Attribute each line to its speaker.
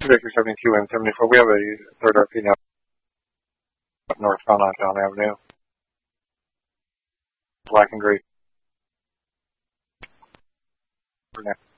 Speaker 1: Victor 72 and 74. We have a third RP now up northbound on John Avenue. Black and gray. For now.